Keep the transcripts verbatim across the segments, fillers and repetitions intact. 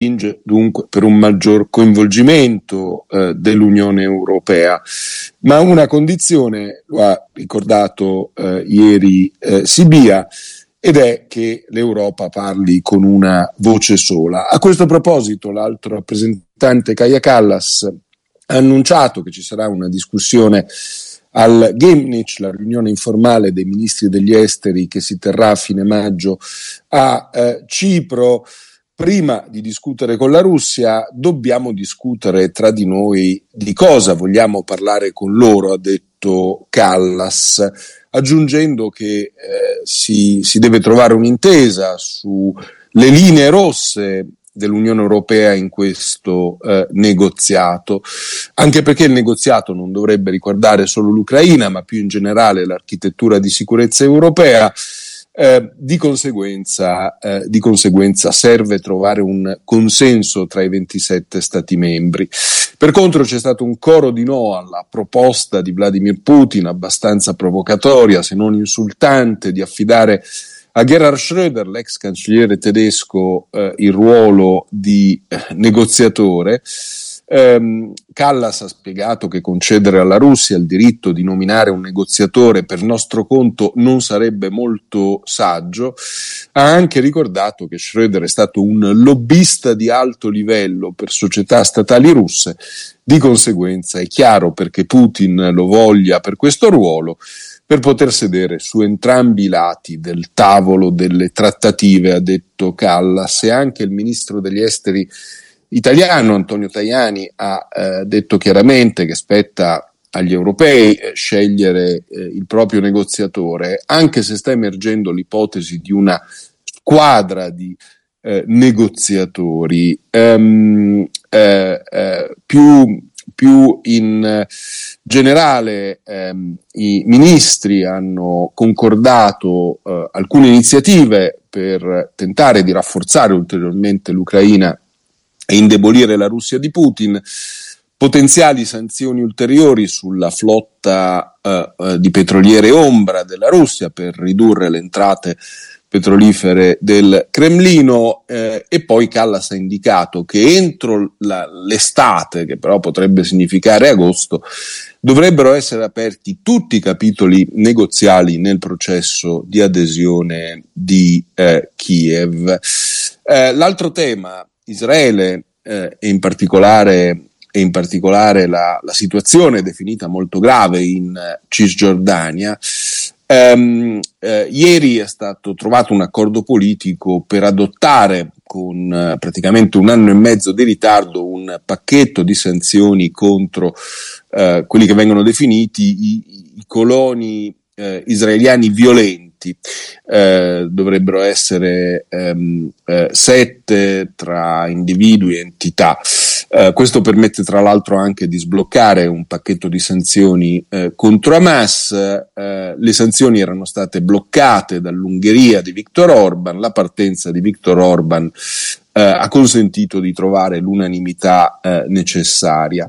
spinge dunque per un maggior coinvolgimento eh, dell'Unione Europea, ma una condizione, lo ha ricordato eh, ieri eh, Sibia, ed è che l'Europa parli con una voce sola. A questo proposito l'altro rappresentante Kaja Kallas ha annunciato che ci sarà una discussione al Gymnich, la riunione informale dei ministri degli esteri che si terrà a fine maggio a eh, Cipro. Prima di discutere con la Russia dobbiamo discutere tra di noi di cosa vogliamo parlare con loro, ha detto Kallas, aggiungendo che eh, si, si deve trovare un'intesa sulle linee rosse dell'Unione Europea in questo eh, negoziato, anche perché il negoziato non dovrebbe riguardare solo l'Ucraina, ma più in generale l'architettura di sicurezza europea. Eh, di conseguenza, eh, di conseguenza serve trovare un consenso tra i ventisette Stati membri. Per contro c'è stato un coro di no alla proposta di Vladimir Putin, abbastanza provocatoria se non insultante, di affidare a Gerhard Schröder, l'ex cancelliere tedesco, eh, il ruolo di eh, negoziatore. Um, Kallas ha spiegato che concedere alla Russia il diritto di nominare un negoziatore per nostro conto non sarebbe molto saggio. Ha anche ricordato che Schröder è stato un lobbista di alto livello per società statali russe, di conseguenza è chiaro perché Putin lo voglia per questo ruolo, per poter sedere su entrambi i lati del tavolo delle trattative, ha detto Kallas. E anche il ministro degli esteri italiano Antonio Tajani ha eh, detto chiaramente che spetta agli europei eh, scegliere eh, il proprio negoziatore, anche se sta emergendo l'ipotesi di una squadra di eh, negoziatori. Um, eh, eh, più, più in generale ehm, i ministri hanno concordato eh, alcune iniziative per tentare di rafforzare ulteriormente l'Ucraina e indebolire la Russia di Putin, potenziali sanzioni ulteriori sulla flotta eh, eh, di petroliere ombra della Russia per ridurre le entrate petrolifere del Cremlino, eh, e poi Kallas ha indicato che entro la, l'estate, che però potrebbe significare agosto, dovrebbero essere aperti tutti i capitoli negoziali nel processo di adesione di eh, Kiev. Eh, l'altro tema, Israele eh, e in particolare, e in particolare la, la situazione definita molto grave in eh, Cisgiordania. Um, eh, ieri è stato trovato un accordo politico per adottare con eh, praticamente un anno e mezzo di ritardo un pacchetto di sanzioni contro eh, quelli che vengono definiti i, i coloni eh, israeliani violenti. Eh, dovrebbero essere ehm, eh, sette tra individui e entità. Eh, questo permette tra l'altro anche di sbloccare un pacchetto di sanzioni eh, contro Hamas. Eh, le sanzioni erano state bloccate dall'Ungheria di Viktor Orban. La partenza di Viktor Orban eh, ha consentito di trovare l'unanimità eh, necessaria.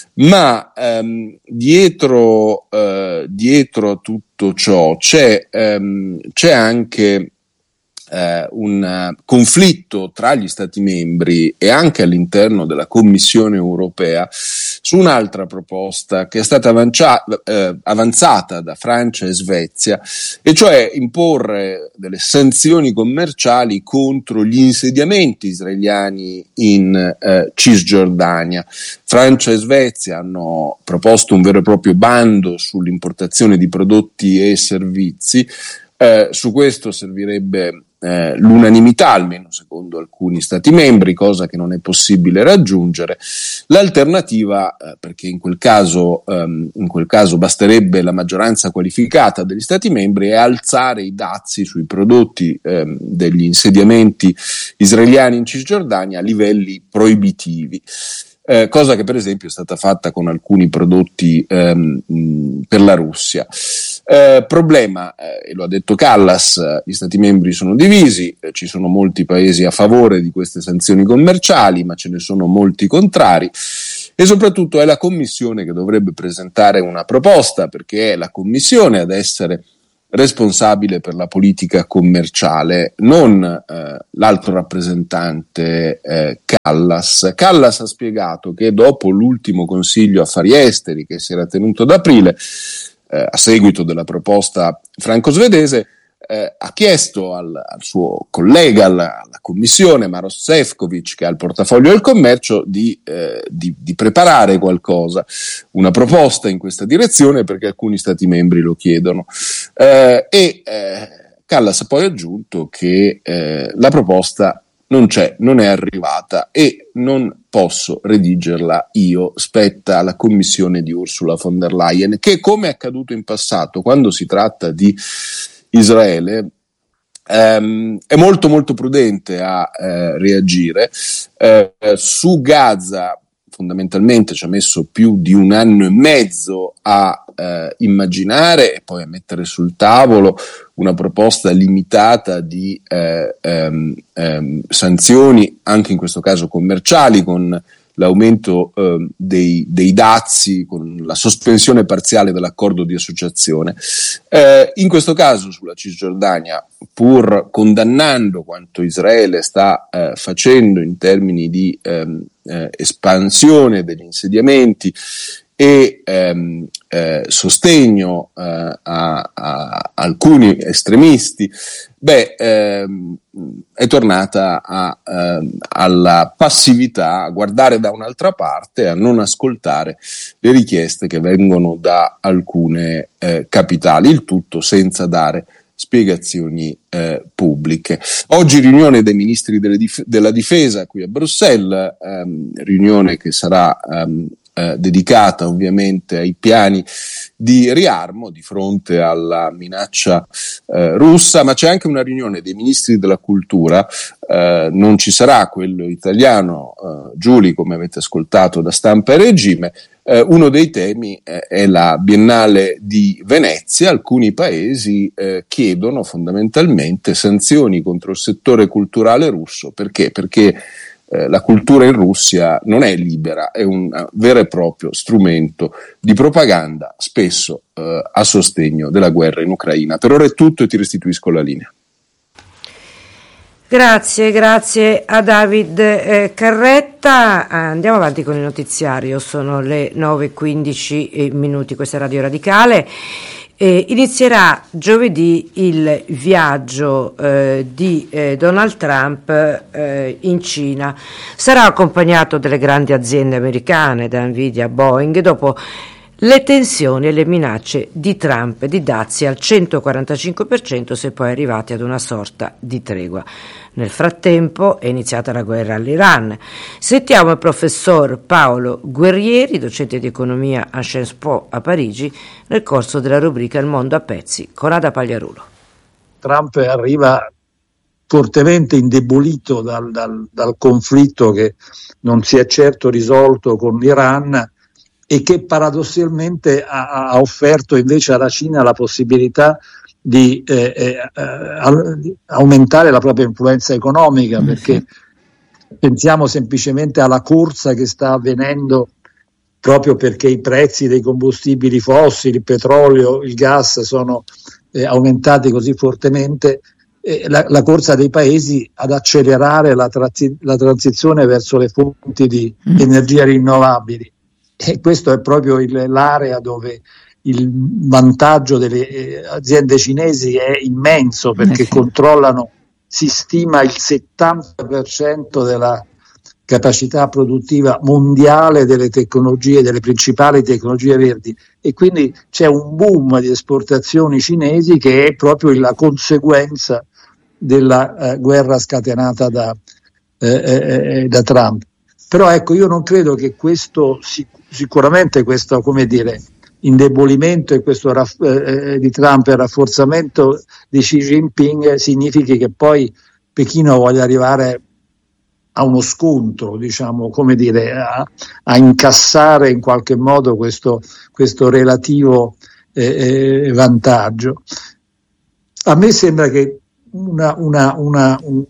Ma ehm, dietro, eh, dietro a tutto ciò c'è, ehm, c'è anche eh, un conflitto tra gli Stati membri e anche all'interno della Commissione europea su un'altra proposta che è stata avancia- eh, avanzata da Francia e Svezia, e cioè imporre delle sanzioni commerciali contro gli insediamenti israeliani in eh, Cisgiordania. Francia e Svezia hanno proposto un vero e proprio bando sull'importazione di prodotti e servizi. Eh, su questo servirebbe eh, l'unanimità, almeno secondo alcuni Stati membri, cosa che non è possibile raggiungere. L'alternativa, eh, perché in quel caso, ehm, in quel caso basterebbe la maggioranza qualificata degli Stati membri, è alzare i dazi sui prodotti ehm, degli insediamenti israeliani in Cisgiordania a livelli proibitivi. Eh, cosa che per esempio è stata fatta con alcuni prodotti ehm, mh, per la Russia. Eh, problema, eh, e lo ha detto Kallas, eh, gli Stati membri sono divisi, eh, ci sono molti paesi a favore di queste sanzioni commerciali, ma ce ne sono molti contrari, e soprattutto è la Commissione che dovrebbe presentare una proposta, perché è la Commissione ad essere responsabile per la politica commerciale, non eh, l'altro rappresentante eh, Callas. Callas ha spiegato che dopo l'ultimo Consiglio Affari Esteri che si era tenuto ad aprile, eh, a seguito della proposta franco-svedese, eh, ha chiesto al, al suo collega alla, alla commissione, Maroš Šefčovič, che ha il portafoglio del commercio, di, eh, di, di preparare qualcosa, una proposta in questa direzione, perché alcuni stati membri lo chiedono. Eh, e eh, Callas ha poi aggiunto che eh, la proposta non c'è, non è arrivata e non posso redigerla io, spetta alla commissione di Ursula von der Leyen, che, come è accaduto in passato quando si tratta di Israele, ehm, è molto molto prudente a eh, reagire. Eh, su Gaza fondamentalmente ci ha messo più di un anno e mezzo a eh, immaginare e poi a mettere sul tavolo una proposta limitata di eh, ehm, ehm, sanzioni, anche in questo caso commerciali, con l'aumento eh, dei, dei dazi, con la sospensione parziale dell'accordo di associazione. Eh, in questo caso sulla Cisgiordania, pur condannando quanto Israele sta eh, facendo in termini di ehm, eh, espansione degli insediamenti e ehm, eh, sostegno eh, a, a alcuni estremisti, beh, ehm, è tornata a, ehm, alla passività, a guardare da un'altra parte, a non ascoltare le richieste che vengono da alcune eh, capitali, il tutto senza dare spiegazioni eh, pubbliche. Oggi riunione dei ministri delle dif- della difesa qui a Bruxelles, ehm, riunione che sarà ehm, eh, dedicata ovviamente ai piani di riarmo di fronte alla minaccia eh, russa, ma c'è anche una riunione dei ministri della cultura, eh, non ci sarà quello italiano, eh, Giuli, come avete ascoltato da Stampa e Regime. Eh, uno dei temi eh, è la Biennale di Venezia. Alcuni paesi eh, chiedono fondamentalmente sanzioni contro il settore culturale russo. Perché? Perché eh, la cultura in Russia non è libera, è un uh, vero e proprio strumento di propaganda, spesso eh, a sostegno della guerra in Ucraina. Per ora è tutto e ti restituisco la linea. Grazie, grazie a David eh, Carretta. Andiamo avanti con il notiziario, sono le nove e quindici minuti, questa è Radio Radicale. Eh, inizierà giovedì il viaggio eh, di eh, Donald Trump eh, in Cina. Sarà accompagnato dalle grandi aziende americane, da Nvidia a Boeing, dopo le tensioni e le minacce di Trump di dazi al centoquarantacinque per cento, se poi arrivati ad una sorta di tregua. Nel frattempo è iniziata la guerra all'Iran. Sentiamo il professor Paolo Guerrieri, docente di economia a Sciences Po a Parigi, nel corso della rubrica Il mondo a pezzi con Ada Pagliarulo. Trump arriva fortemente indebolito dal, dal, dal conflitto che non si è certo risolto con l'Iran e che paradossalmente ha, ha offerto invece alla Cina la possibilità di eh, eh, aumentare la propria influenza economica, perché pensiamo semplicemente alla corsa che sta avvenendo proprio perché i prezzi dei combustibili fossili, il petrolio, il gas sono eh, aumentati così fortemente, eh, la, la corsa dei paesi ad accelerare la, trazi- la transizione verso le fonti di energia rinnovabili. E questo è proprio il, l'area dove il vantaggio delle eh, aziende cinesi è immenso, perché controllano, si stima, il settanta per cento della capacità produttiva mondiale delle tecnologie, delle principali tecnologie verdi, e quindi c'è un boom di esportazioni cinesi che è proprio la conseguenza della eh, guerra scatenata da, eh, eh, da Trump. Però ecco, io non credo che questo, sic- sicuramente questo, come dire, indebolimento e questo raff- eh, di Trump e rafforzamento di Xi Jinping significhi che poi Pechino voglia arrivare a uno scontro, diciamo, come dire, a, a incassare in qualche modo questo, questo relativo eh, eh, vantaggio. A me sembra che una, una, una, un,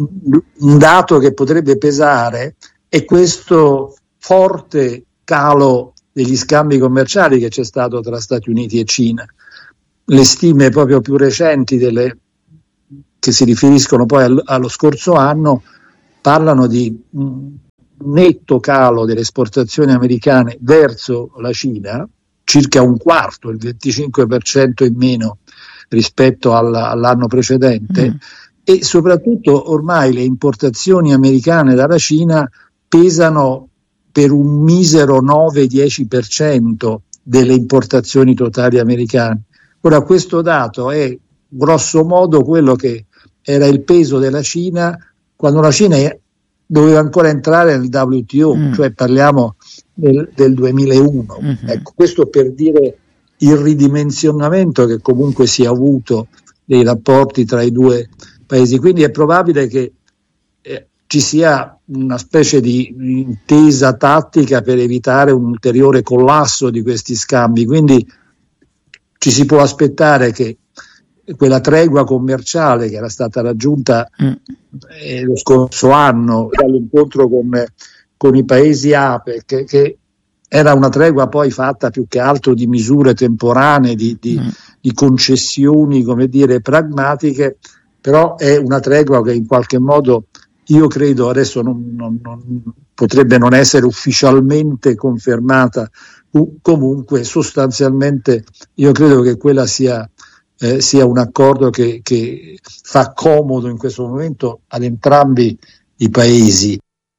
un dato che potrebbe pesare è questo forte calo degli scambi commerciali che c'è stato tra Stati Uniti e Cina. le stime proprio più recenti delle, che si riferiscono poi al, allo scorso anno, parlano di un netto calo delle esportazioni americane verso la Cina, circa un quarto, il venticinque per cento in meno rispetto alla, all'anno precedente, mm. e soprattutto ormai le importazioni americane dalla Cina pesano per un misero nove dieci per cento delle importazioni totali americane. Ora, questo dato è grosso modo quello che era il peso della Cina quando la Cina doveva ancora entrare nel W T O, mm. cioè parliamo del, del duemilauno. Mm-hmm. Ecco, questo per dire il ridimensionamento che comunque si è avuto dei rapporti tra i due paesi. Quindi è probabile che eh, ci sia una specie di intesa tattica per evitare un ulteriore collasso di questi scambi. Quindi ci si può aspettare che quella tregua commerciale che era stata raggiunta mm. eh, lo scorso anno dall'incontro con, con i paesi APEC, che, che era una tregua poi fatta più che altro di misure temporanee, di, di, mm. di concessioni, come dire, pragmatiche, però è una tregua che in qualche modo io credo adesso non, non, non, potrebbe non essere ufficialmente confermata, comunque sostanzialmente io credo che quella sia Eh, sia un accordo che, che fa comodo in questo momento ad entrambi i paesi.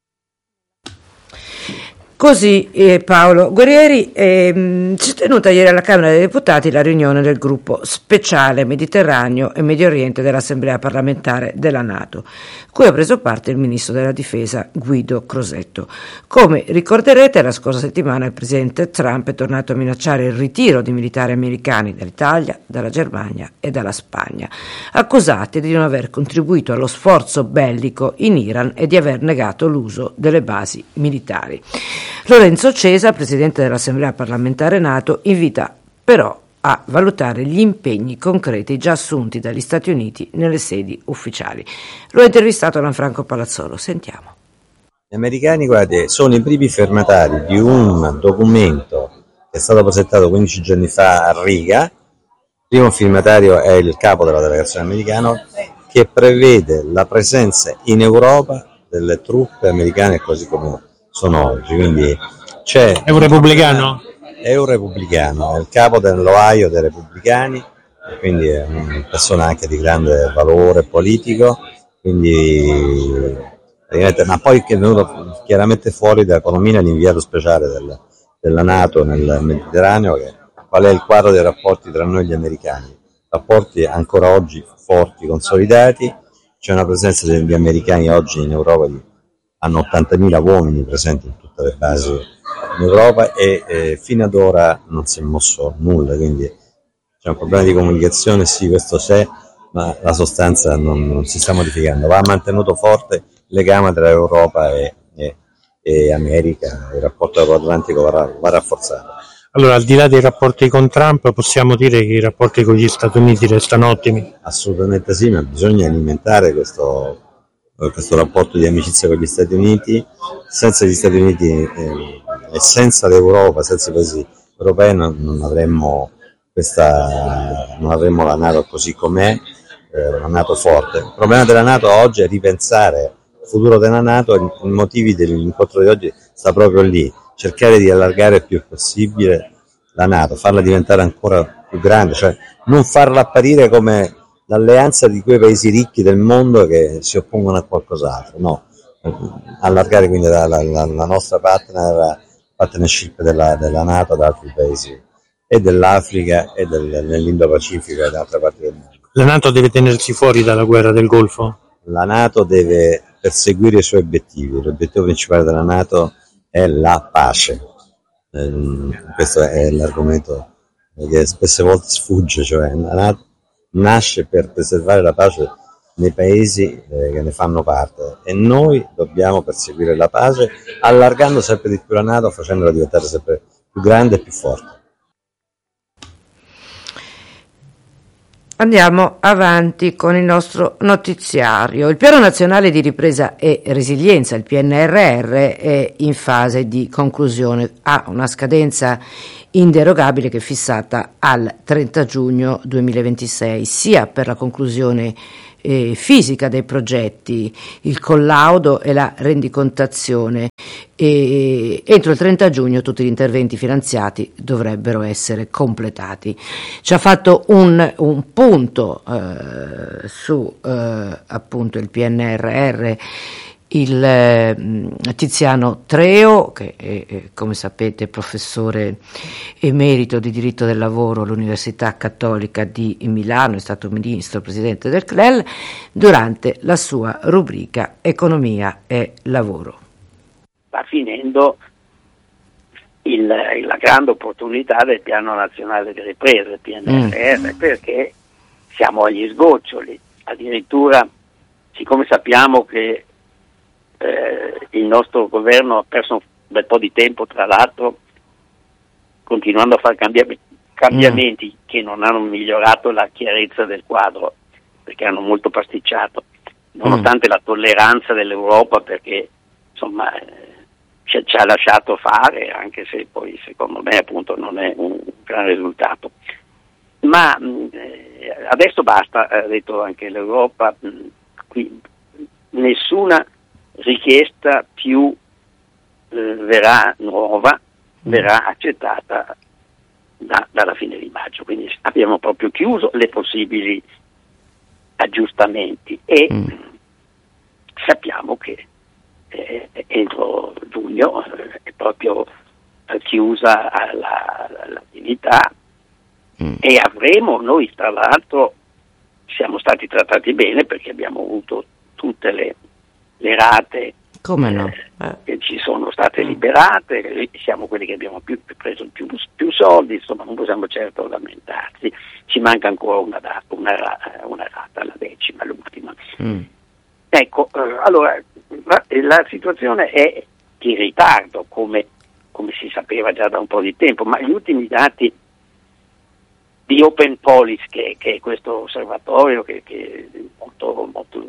Così eh, Paolo Guerrieri, eh, si è tenuta ieri alla Camera dei Deputati la riunione del gruppo speciale Mediterraneo e Medio Oriente dell'Assemblea parlamentare della NATO, cui ha preso parte il ministro della Difesa Guido Crosetto. Come ricorderete, la scorsa settimana il presidente Trump è tornato a minacciare il ritiro di militari americani dall'Italia, dalla Germania e dalla Spagna, accusati di non aver contribuito allo sforzo bellico in Iran e di aver negato l'uso delle basi militari. Lorenzo Cesa, presidente dell'Assemblea parlamentare NATO, invita però a valutare gli impegni concreti già assunti dagli Stati Uniti nelle sedi ufficiali. Lo ha intervistato Lanfranco Palazzolo, sentiamo. Gli americani, guardi, sono i primi firmatari di un documento che è stato presentato quindici giorni fa a Riga. Il primo firmatario è il capo della delegazione americana, che prevede la presenza in Europa delle truppe americane così come sono oggi. Quindi c'è è un repubblicano? È un repubblicano, è il capo dell'Ohio dei repubblicani, quindi è una persona anche di grande valore politico, quindi ma poi che è venuto chiaramente fuori da Economia l'inviato speciale del, della NATO nel Mediterraneo, che, qual è il quadro dei rapporti tra noi e gli americani, rapporti ancora oggi forti, consolidati, c'è una presenza degli americani oggi in Europa, di, hanno ottantamila uomini presenti in tutte le basi in Europa e eh, fino ad ora non si è mosso nulla, quindi c'è un problema di comunicazione, sì, questo c'è, ma la sostanza non, non si sta modificando, va mantenuto forte il legame tra Europa e, e, e America, il rapporto euroatlantico va, va rafforzato. Allora, al di là dei rapporti con Trump, possiamo dire che i rapporti con gli Stati Uniti restano ottimi? Assolutamente sì, ma bisogna alimentare questo, questo rapporto di amicizia con gli Stati Uniti. Senza gli Stati Uniti eh, e senza l'Europa, senza i paesi europei non, non avremmo questa, non avremmo la NATO così com'è, eh, una NATO forte. Il problema della NATO oggi è ripensare il futuro della NATO, i motivi dell'incontro di oggi sta proprio lì, cercare di allargare il più possibile la NATO, farla diventare ancora più grande, cioè non farla apparire come l'alleanza di quei paesi ricchi del mondo che si oppongono a qualcos'altro, no, allargare quindi la, la, la nostra partner, partnership della, della NATO ad altri paesi e dell'Africa e del, dell'Indo-Pacifico e da altre parti del mondo. La NATO deve tenersi fuori dalla guerra del Golfo? La NATO deve perseguire i suoi obiettivi, l'obiettivo principale della NATO è la pace, eh, questo è l'argomento che spesse volte sfugge, cioè la NATO nasce per preservare la pace nei paesi eh, che ne fanno parte e noi dobbiamo perseguire la pace allargando sempre di più la NATO, facendola diventare sempre più grande e più forte. Andiamo avanti con il nostro notiziario. Il Piano Nazionale di Ripresa e Resilienza, il P N R R, è in fase di conclusione, ha una scadenza inderogabile che è fissata al trenta giugno duemilaventisei, sia per la conclusione eh, fisica dei progetti, il collaudo e la rendicontazione. E entro il trenta giugno tutti gli interventi finanziati dovrebbero essere completati. Ci ha fatto un, un punto eh, su eh, appunto il P N R R il eh, Tiziano Treo, che è, è, come sapete, professore emerito di diritto del lavoro all'Università Cattolica di Milano, è stato ministro, presidente del C N E L, durante la sua rubrica Economia e Lavoro. Sta finendo il, la grande opportunità del Piano Nazionale di Ripresa, il P N R R, mm. perché siamo agli sgoccioli. Addirittura, siccome sappiamo che eh, il nostro governo ha perso un bel po' di tempo, tra l'altro, continuando a fare cambiamenti, cambiamenti mm. che non hanno migliorato la chiarezza del quadro, perché hanno molto pasticciato, nonostante mm. la tolleranza dell'Europa, perché insomma ci, ci ha lasciato fare, anche se poi secondo me appunto non è un gran risultato. Ma eh, adesso basta, ha detto anche l'Europa, mh, qui nessuna richiesta più eh, verrà nuova, verrà accettata da, dalla fine di maggio, quindi abbiamo proprio chiuso le possibili aggiustamenti e mm. sappiamo che eh, entro giugno eh, è proprio eh, chiusa la, l'attività mm. e avremo, noi tra l'altro siamo stati trattati bene perché abbiamo avuto tutte le, le rate Come no? eh, che ci sono state liberate, siamo quelli che abbiamo più, preso più, più soldi, insomma non possiamo certo lamentarsi, ci manca ancora una, data, una, una rata, la decima, l'ultima. Mm. Ecco, eh, allora la, la situazione è in ritardo, come, come si sapeva già da un po' di tempo, ma gli ultimi dati di Open Policy, che, che è questo osservatorio che, che è molto, molto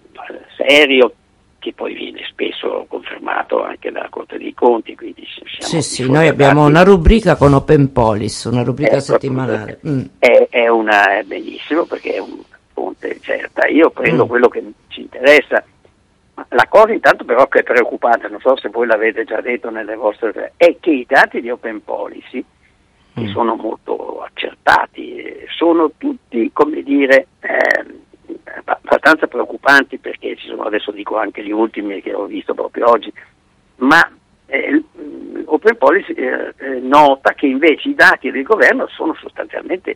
serio, che poi viene spesso confermato anche dalla Corte dei Conti, quindi sì, sì, noi abbiamo una rubrica con Open Policy, una rubrica è settimanale. Mm. È, è, una, è benissimo perché è una fonte certa. Io prendo mm. quello che ci interessa. La cosa intanto però che è preoccupante, non so se voi l'avete già detto nelle vostre, è che i dati di Open Policy, che mm. sono molto accertati, sono tutti, come dire, eh, abbastanza preoccupanti, perché ci sono, adesso dico anche gli ultimi che ho visto proprio oggi, ma eh, Open Policy eh, eh, nota che invece i dati del governo sono sostanzialmente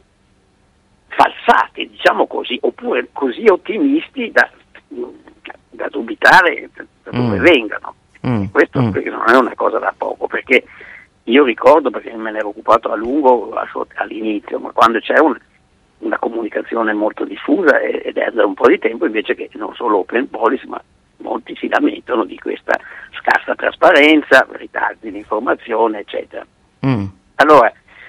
falsati, diciamo così, oppure così ottimisti da, da dubitare da dove mm. vengano. Mm. Questo mm. perché non è una cosa da poco, perché io ricordo, perché me ne ero occupato a lungo all'inizio, ma quando c'è un una comunicazione molto diffusa ed è da un po' di tempo invece che non solo Open Policy, ma molti si lamentano di questa scarsa trasparenza, ritardi di informazione, eccetera. Mm. Allora,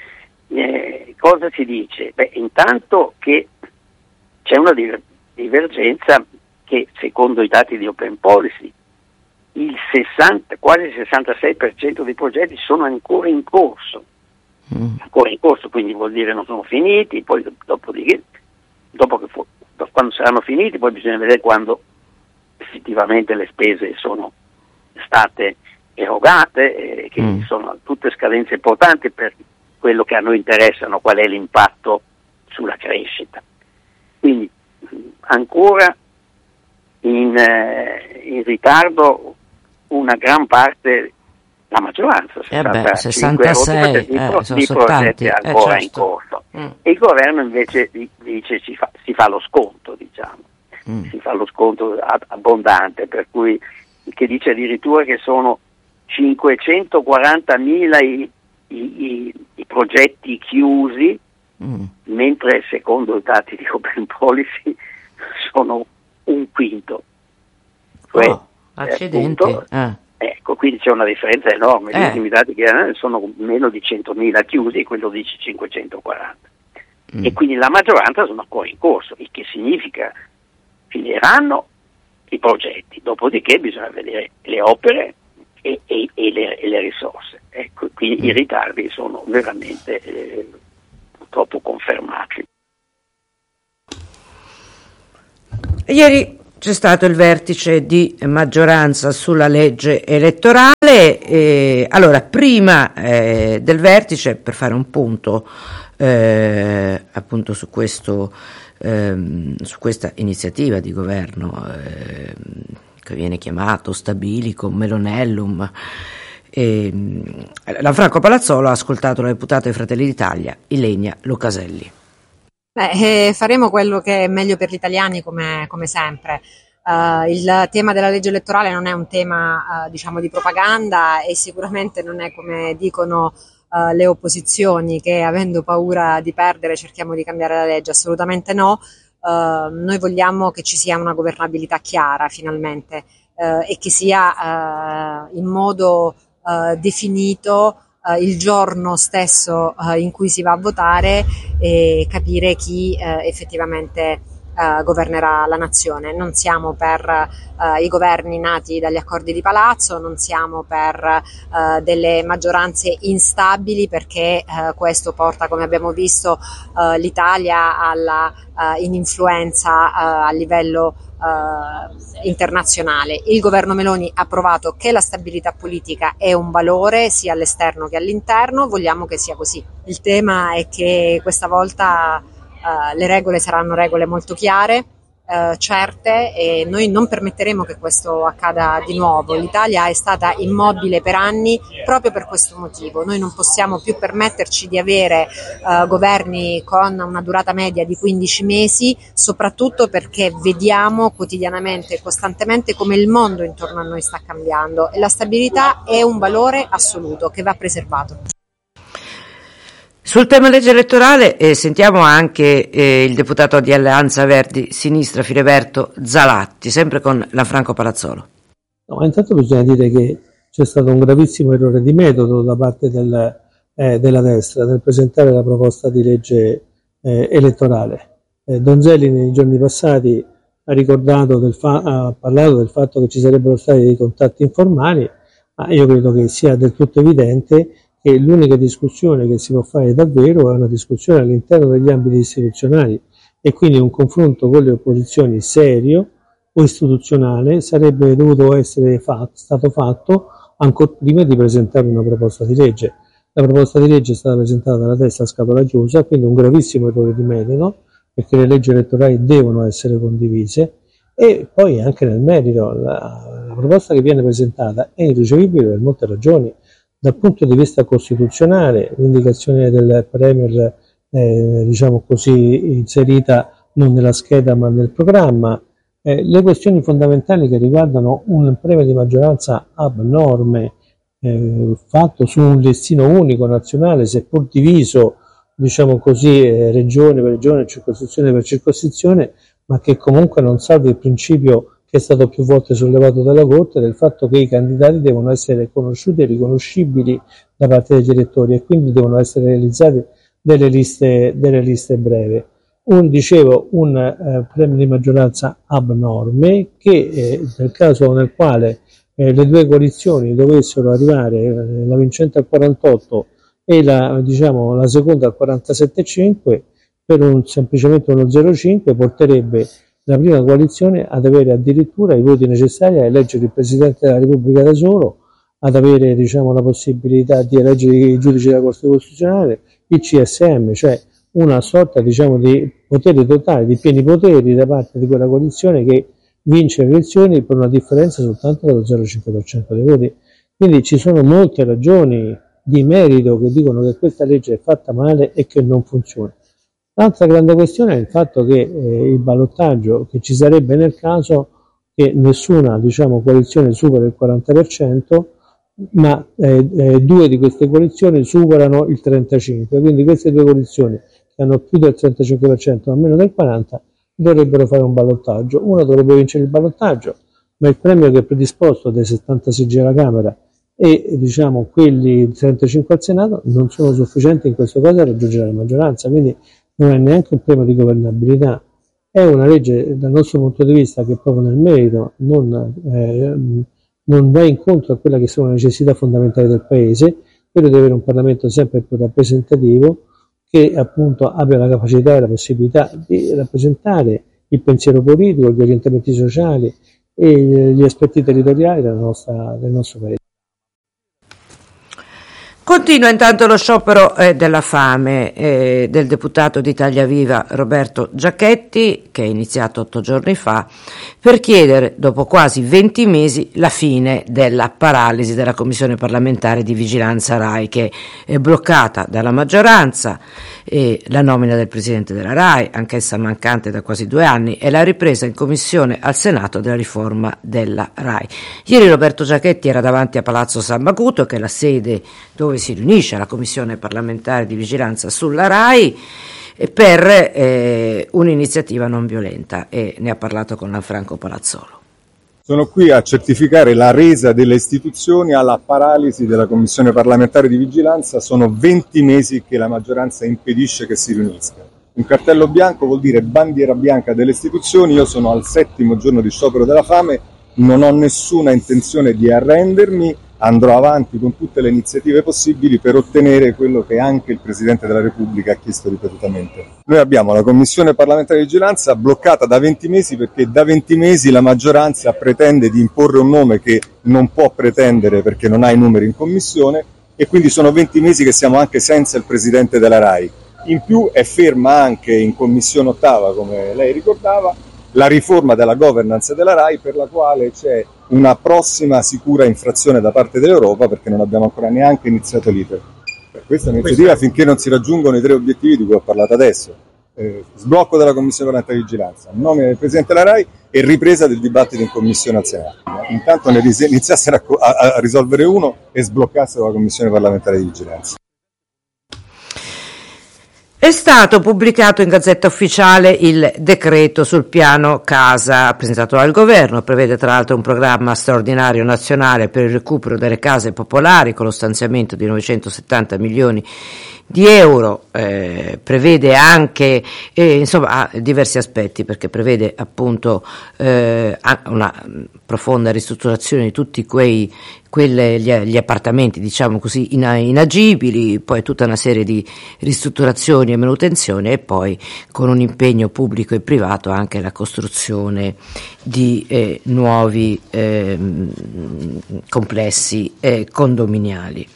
eh, cosa si dice? Beh, intanto che c'è una diver- divergenza che secondo i dati di Open Policy il sessanta, quasi il sessantasei per cento dei progetti sono ancora in corso. Mm. ancora in corso, quindi vuol dire non sono finiti, poi dopo, di, dopo che fu, quando saranno finiti poi bisogna vedere quando effettivamente le spese sono state erogate, eh, che mm. sono tutte scadenze importanti per quello che a noi interessano, qual è l'impatto sulla crescita. Quindi ancora in, eh, in ritardo una gran parte, la maggioranza, eh beh, sessantasei, di, eh, pro, sono di progetti tanti, ancora eh, certo. in corso. Mm. E il governo invece dice si fa, si fa lo sconto, diciamo, mm. si fa lo sconto abbondante, per cui che dice addirittura che sono cinquecentoquarantamila i, i, i, i progetti chiusi, mm. mentre secondo i dati di Open Policy sono un quinto. Cioè, oh, accidenti. Appunto, eh. Ecco, quindi c'è una differenza enorme, gli eh. ultimi dati che sono meno di centomila chiusi e quello dice cinquecentoquaranta. mm. e quindi la maggioranza sono ancora in corso, il che significa finiranno i progetti, dopodiché bisogna vedere le opere e, e, e, le, e le risorse. Ecco, quindi mm. i ritardi sono veramente eh, purtroppo confermati. Ieri c'è stato il vertice di maggioranza sulla legge elettorale. E, allora, prima eh, del vertice, per fare un punto eh, appunto su questo ehm, su questa iniziativa di governo eh, che viene chiamato Stabilicum, Melonellum, e, la Franco Palazzolo ha ascoltato la deputata di Fratelli d'Italia Ilenia Locaselli. Beh, eh, faremo quello che è meglio per gli italiani come, come sempre. Uh, il tema della legge elettorale non è un tema uh, diciamo di propaganda e sicuramente non è, come dicono uh, le opposizioni, che avendo paura di perdere cerchiamo di cambiare la legge. Assolutamente no. Uh, noi vogliamo che ci sia una governabilità chiara finalmente uh, e che sia uh, in modo uh, definito Uh, il giorno stesso uh, in cui si va a votare e capire chi uh, effettivamente uh, governerà la nazione. Non siamo per uh, i governi nati dagli accordi di palazzo, non siamo per uh, delle maggioranze instabili, perché uh, questo porta, come abbiamo visto, uh, l'Italia alla uh, ininfluenza uh, a livello Uh, internazionale. Il governo Meloni ha provato che la stabilità politica è un valore sia all'esterno che all'interno, vogliamo che sia così. Il tema è che questa volta uh, le regole saranno regole molto chiare, uh, certe, e noi non permetteremo che questo accada di nuovo. L'Italia è stata immobile per anni proprio per questo motivo. Noi non possiamo più permetterci di avere uh, governi con una durata media di quindici mesi, soprattutto perché vediamo quotidianamente e costantemente come il mondo intorno a noi sta cambiando e la stabilità è un valore assoluto che va preservato. Sul tema legge elettorale eh, sentiamo anche eh, il deputato di Alleanza Verdi Sinistra Filiberto Zalatti, sempre con la Franco Palazzolo. No, intanto bisogna dire che c'è stato un gravissimo errore di metodo da parte del, eh, della destra nel presentare la proposta di legge eh, elettorale. Eh, Donzelli nei giorni passati ha ricordato del fa- ha parlato del fatto che ci sarebbero stati dei contatti informali, ma io credo che sia del tutto evidente che l'unica discussione che si può fare davvero è una discussione all'interno degli ambiti istituzionali, e quindi un confronto con le opposizioni serio o istituzionale sarebbe dovuto essere fatto, stato fatto ancora prima di presentare una proposta di legge. La proposta di legge è stata presentata dalla destra a scatola chiusa, quindi un gravissimo errore di metodo, perché le leggi elettorali devono essere condivise. E poi anche nel merito, la, la proposta che viene presentata è irricevibile per molte ragioni. Dal punto di vista costituzionale, l'indicazione del Premier, eh, diciamo così, inserita non nella scheda ma nel programma, eh, le questioni fondamentali che riguardano un premio di maggioranza abnorme, eh, fatto su un listino unico nazionale, seppur diviso, diciamo così, eh, regione per regione, circoscrizione per circoscrizione, ma che comunque non salva il principio che è stato più volte sollevato dalla Corte, del fatto che i candidati devono essere conosciuti e riconoscibili da parte degli elettori, e quindi devono essere realizzate delle liste, delle liste brevi. Un, dicevo, un eh, premio di maggioranza abnorme che eh, nel caso nel quale eh, le due coalizioni dovessero arrivare, eh, la vincente al quarantotto e la, diciamo, la seconda al quarantasette virgola cinque, per un, semplicemente uno zero virgola cinque porterebbe la prima coalizione ad avere addirittura i voti necessari a eleggere il Presidente della Repubblica da solo, ad avere, diciamo, la possibilità di eleggere i giudici della Corte Costituzionale, il C S M, cioè una sorta, diciamo, di poteri totali, di pieni poteri da parte di quella coalizione che vince le elezioni per una differenza soltanto dello zero virgola cinque per cento dei voti. Quindi ci sono molte ragioni di merito che dicono che questa legge è fatta male e che non funziona. L'altra grande questione è il fatto che eh, il ballottaggio che ci sarebbe nel caso che nessuna, diciamo, coalizione supera il quaranta per cento, ma eh, eh, due di queste coalizioni superano il trentacinque per cento, quindi queste due coalizioni che hanno più del trentacinque per cento ma meno del quaranta per cento dovrebbero fare un ballottaggio. Una dovrebbe vincere il ballottaggio, ma il premio che è predisposto dai settanta seggi alla Camera e, diciamo, quelli trentacinque al Senato non sono sufficienti in questo caso a raggiungere la maggioranza, quindi non è neanche un problema di governabilità, è una legge dal nostro punto di vista che proprio nel merito non, eh, non va incontro a quella che sono le necessità fondamentali del Paese, quello di avere un Parlamento sempre più rappresentativo che appunto abbia la capacità e la possibilità di rappresentare il pensiero politico, gli orientamenti sociali e gli aspetti territoriali della nostra, del nostro Paese. Continua intanto lo sciopero eh, della fame eh, del deputato di Italia Viva Roberto Giachetti, che è iniziato otto giorni fa, per chiedere, dopo quasi venti mesi, la fine della paralisi della Commissione parlamentare di vigilanza RAI, che è bloccata dalla maggioranza, e la nomina del Presidente della RAI, anch'essa mancante da quasi due anni, e la ripresa in Commissione al Senato della riforma della RAI. Ieri Roberto Giachetti era davanti a Palazzo San Macuto, che è la sede dove si riunisce la Commissione parlamentare di vigilanza sulla RAI, per eh, un'iniziativa non violenta, e ne ha parlato con Lanfranco Palazzolo. Sono qui a certificare la resa delle istituzioni alla paralisi della Commissione parlamentare di vigilanza. Sono venti mesi che la maggioranza impedisce che si riunisca. Un cartello bianco vuol dire bandiera bianca delle istituzioni. Io sono al settimo giorno di sciopero della fame, non ho nessuna intenzione di arrendermi, andrò avanti con tutte le iniziative possibili per ottenere quello che anche il Presidente della Repubblica ha chiesto ripetutamente. Noi abbiamo la Commissione parlamentare di vigilanza bloccata da venti mesi perché da venti mesi la maggioranza pretende di imporre un nome che non può pretendere perché non ha i numeri in Commissione, e quindi sono venti mesi che siamo anche senza il Presidente della RAI. In più è ferma anche in Commissione ottava, come lei ricordava, la riforma della governance della RAI, per la quale c'è una prossima sicura infrazione da parte dell'Europa, perché non abbiamo ancora neanche iniziato l'iter. Questa è un'iniziativa finché non si raggiungono i tre obiettivi di cui ho parlato adesso: eh, sblocco della Commissione parlamentare di vigilanza, nomina del Presidente della RAI e ripresa del dibattito in Commissione al Senato. Intanto ne iniziassero a, a, a risolvere uno e sbloccassero la Commissione parlamentare di vigilanza. È stato pubblicato in Gazzetta Ufficiale il decreto sul piano casa presentato dal governo. Prevede tra l'altro un programma straordinario nazionale per il recupero delle case popolari con lo stanziamento di novecentosettanta milioni di euro, eh, prevede anche eh, insomma ha diversi aspetti, perché prevede appunto eh, una profonda ristrutturazione di tutti quei quelle, gli, gli appartamenti diciamo così inagibili, poi tutta una serie di ristrutturazioni e manutenzione, e poi con un impegno pubblico e privato anche la costruzione di eh, nuovi eh, complessi eh, condominiali.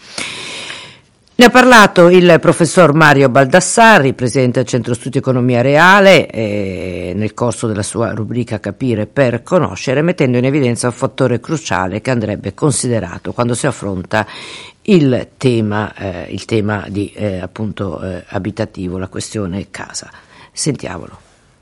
Ne ha parlato il professor Mario Baldassarri, presidente del Centro Studi Economia Reale, eh, nel corso della sua rubrica Capire per conoscere, mettendo in evidenza un fattore cruciale che andrebbe considerato quando si affronta il tema, eh, il tema di eh, appunto eh, abitativo, la questione casa. Sentiamolo.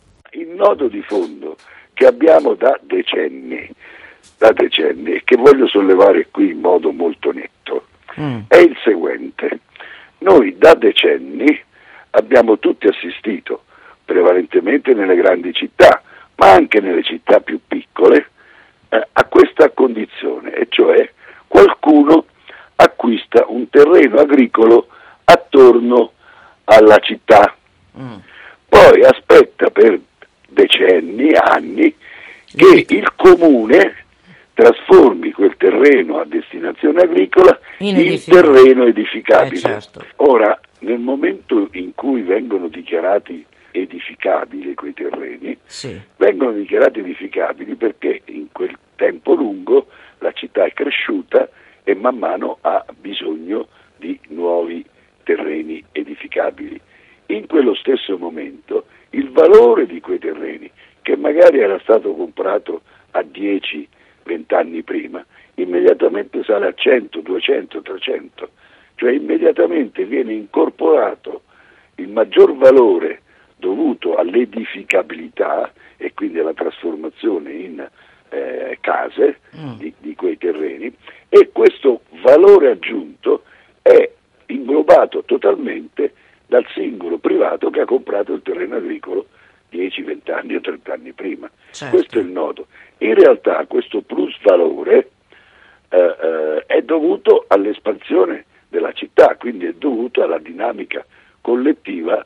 Il nodo di fondo che abbiamo da decenni, da decenni e che voglio sollevare qui in modo molto netto, mm. è il seguente. Noi da decenni abbiamo tutti assistito, prevalentemente nelle grandi città, ma anche nelle città più piccole, eh, a questa condizione, e cioè qualcuno acquista un terreno agricolo attorno alla città, mm. poi aspetta per decenni, anni, che il comune trasformi quel terreno a destinazione agricola in, in terreno edificabile. Eh, certo. Ora, nel momento in cui vengono dichiarati edificabili quei terreni, sì. vengono dichiarati edificabili perché in quel tempo lungo la città è cresciuta e man mano ha bisogno di nuovi terreni edificabili. In quello stesso momento il valore di quei terreni, che magari era stato comprato a dieci venti anni prima, immediatamente sale a cento, duecento, trecento, cioè immediatamente viene incorporato il maggior valore dovuto all'edificabilità e quindi alla trasformazione in eh, case mm. di, di quei terreni, e questo valore aggiunto è inglobato totalmente dal singolo privato che ha comprato il terreno agricolo dieci, venti anni o trenta anni prima. Certo. Questo è il nodo. In realtà questo plus valore eh, eh, è dovuto all'espansione della città, quindi è dovuto alla dinamica collettiva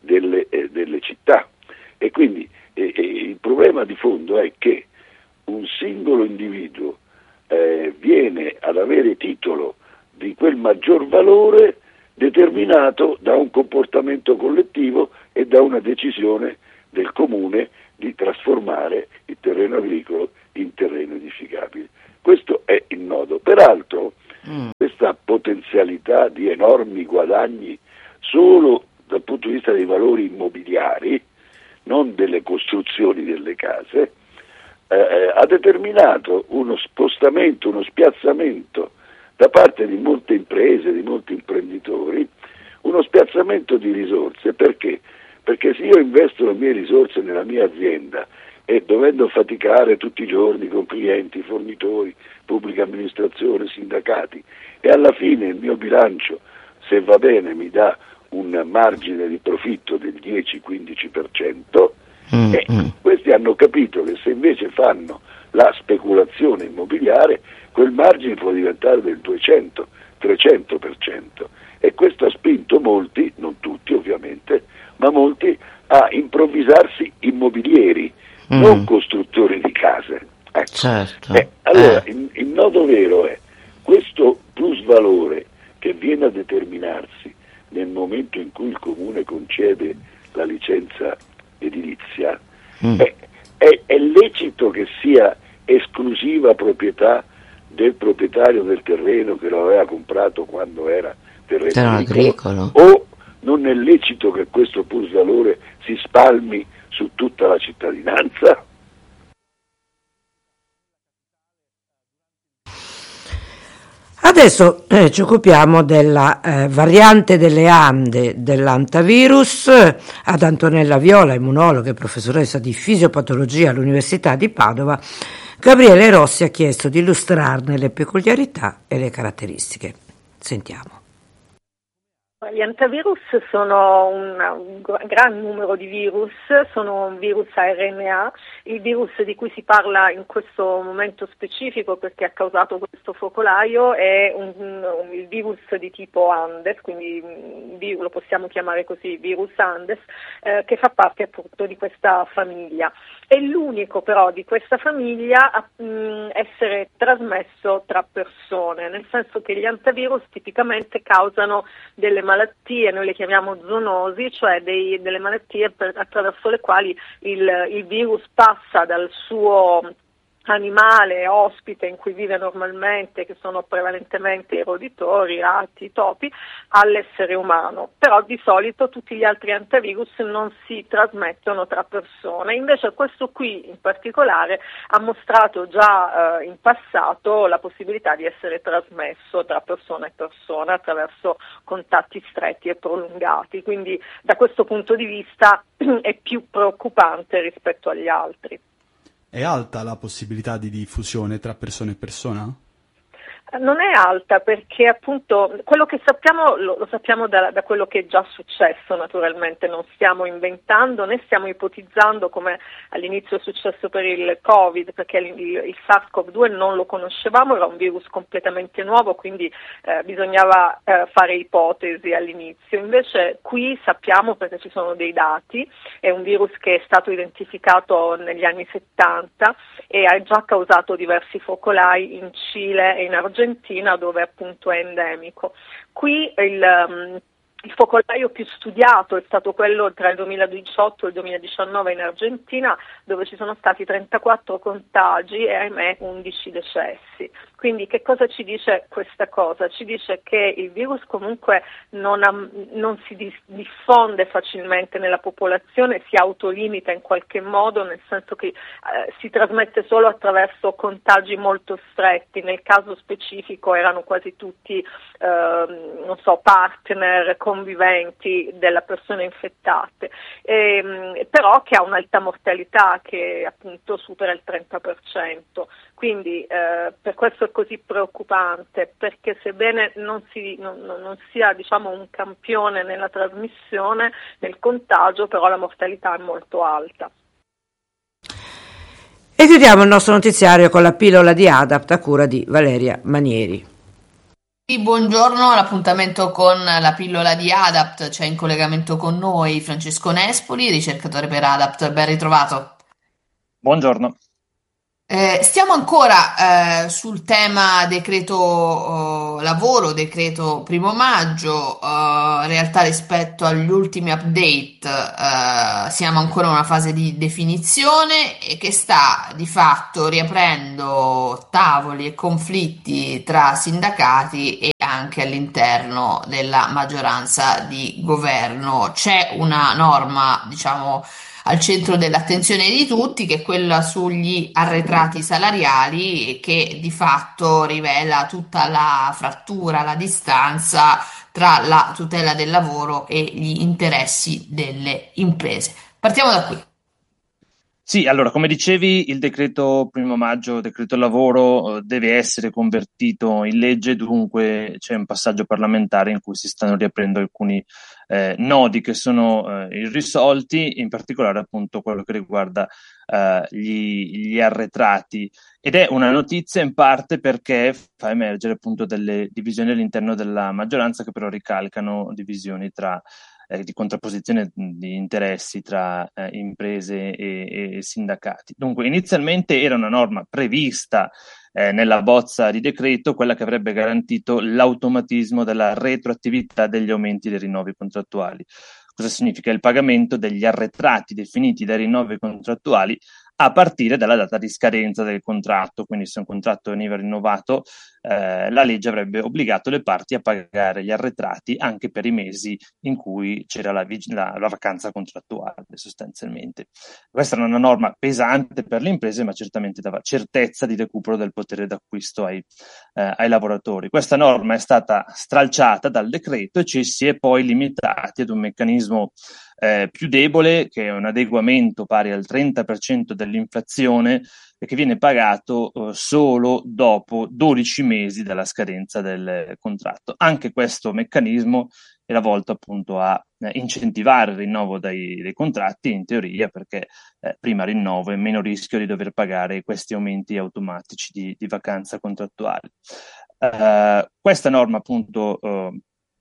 delle, eh, delle città. E quindi eh, eh, il problema di fondo è che un singolo individuo eh, viene ad avere titolo di quel maggior valore determinato da un comportamento collettivo e da una decisione del comune di trasformare il terreno agricolo in terreno edificabile. Questo è il nodo. Peraltro mm. questa potenzialità di enormi guadagni solo dal punto di vista dei valori immobiliari, non delle costruzioni delle case, eh, ha determinato uno spostamento, uno spiazzamento da parte di molte imprese, di molti imprenditori, uno spiazzamento di risorse. Perché? Perché se io investo le mie risorse nella mia azienda e dovendo faticare tutti i giorni con clienti, fornitori, pubblica amministrazione, sindacati, e alla fine il mio bilancio, se va bene, mi dà un margine di profitto del dieci quindici per cento, mm, e mm. questi hanno capito che se invece fanno la speculazione immobiliare, quel margine può diventare del duecento trecento per cento, e questo ha spinto molti, non tutti ovviamente, ma molti a improvvisarsi immobilieri, mm. non costruttori di case. Ecco. Certo. Eh, allora eh. il, il nodo vero è questo plusvalore che viene a determinarsi nel momento in cui il comune concede la licenza edilizia. mm. è, è, è lecito che sia esclusiva proprietà del proprietario del terreno che lo aveva comprato quando era terreno, terreno agricolo, o non è lecito che questo plusvalore si spalmi su tutta la cittadinanza? Adesso eh, ci occupiamo della eh, variante delle Ande dell'antavirus. Ad Antonella Viola, immunologa e professoressa di fisiopatologia all'Università di Padova, Gabriele Rossi ha chiesto di illustrarne le peculiarità e le caratteristiche. Sentiamo. Gli antivirus sono un, un gran numero di virus, sono un virus a R N A, il virus di cui si parla in questo momento specifico perché ha causato questo focolaio è un, un, il virus di tipo Andes, quindi lo possiamo chiamare così, virus Andes, eh, che fa parte appunto di questa famiglia. È l'unico però di questa famiglia a mh, essere trasmesso tra persone, nel senso che gli antivirus tipicamente causano delle malattie, noi le chiamiamo zoonosi, cioè dei, delle malattie per, attraverso le quali il, il virus passa dal suo animale ospite in cui vive normalmente, che sono prevalentemente i roditori, ratti, topi, all'essere umano. Però di solito tutti gli altri antivirus non si trasmettono tra persone, invece questo qui in particolare ha mostrato già eh, in passato la possibilità di essere trasmesso tra persona e persona attraverso contatti stretti e prolungati, quindi da questo punto di vista è più preoccupante rispetto agli altri. È alta la possibilità di diffusione tra persona e persona? Non è alta perché appunto quello che sappiamo lo, lo sappiamo da, da quello che è già successo, naturalmente non stiamo inventando né stiamo ipotizzando come all'inizio è successo per il Covid, perché il, il SARS-CoV due non lo conoscevamo, era un virus completamente nuovo, quindi eh, bisognava eh, fare ipotesi all'inizio. Invece qui sappiamo perché ci sono dei dati, è un virus che è stato identificato negli anni settanta e ha già causato diversi focolai in Cile e in Argentina, dove appunto è endemico. Qui il, um, il focolaio più studiato è stato quello tra il duemiladiciotto e il duemiladiciannove in Argentina, dove ci sono stati trentaquattro contagi e ahimè undici decessi. Quindi che cosa ci dice questa cosa? Ci dice che il virus comunque non, ha, non si diffonde facilmente nella popolazione, si autolimita in qualche modo, nel senso che eh, si trasmette solo attraverso contagi molto stretti. Nel caso specifico erano quasi tutti eh, non so, partner, conviventi della persona infettate, e, però che ha un'alta mortalità che appunto supera il trenta per cento. Quindi eh, per questo è così preoccupante, perché sebbene non, si, non, non sia diciamo un campione nella trasmissione, nel contagio, però la mortalità è molto alta. E chiudiamo il nostro notiziario con la pillola di Adapt a cura di Valeria Manieri. Buongiorno, l'appuntamento con la pillola di Adapt, c'è in collegamento con noi Francesco Nespoli, ricercatore per Adapt, ben ritrovato. Buongiorno. Eh, stiamo ancora eh, sul tema decreto eh, lavoro, decreto primo maggio, eh, in realtà rispetto agli ultimi update eh, siamo ancora in una fase di definizione e che sta di fatto riaprendo tavoli e conflitti tra sindacati e anche all'interno della maggioranza di governo. C'è una norma, diciamo, al centro dell'attenzione di tutti, che è quella sugli arretrati salariali, che di fatto rivela tutta la frattura, la distanza tra la tutela del lavoro e gli interessi delle imprese. Partiamo da qui. Sì, allora, come dicevi, il decreto primo maggio, decreto lavoro, eh, deve essere convertito in legge, dunque c'è un passaggio parlamentare in cui si stanno riaprendo alcuni eh, nodi che sono eh, irrisolti, in particolare appunto quello che riguarda eh, gli, gli arretrati. Ed è una notizia in parte perché fa emergere appunto delle divisioni all'interno della maggioranza, che però ricalcano divisioni tra Eh, di contrapposizione di interessi tra eh, imprese e, e sindacati. Dunque, inizialmente era una norma prevista eh, nella bozza di decreto, quella che avrebbe garantito l'automatismo della retroattività degli aumenti dei rinnovi contrattuali. Cosa significa? Il pagamento degli arretrati definiti dai rinnovi contrattuali a partire dalla data di scadenza del contratto. Quindi se un contratto veniva rinnovato, eh, la legge avrebbe obbligato le parti a pagare gli arretrati anche per i mesi in cui c'era la, la, la vacanza contrattuale, sostanzialmente. Questa era una norma pesante per le imprese, ma certamente dava certezza di recupero del potere d'acquisto ai, eh, ai lavoratori. Questa norma è stata stralciata dal decreto e ci si è poi limitati ad un meccanismo Eh, più debole, che è un adeguamento pari al trenta per cento dell'inflazione e che viene pagato eh, solo dopo dodici mesi dalla scadenza del contratto. Anche questo meccanismo era volto appunto a eh, incentivare il rinnovo dei, dei contratti, in teoria, perché eh, prima rinnovo e meno rischio di dover pagare questi aumenti automatici di, di vacanza contrattuale. Uh, questa norma appunto uh,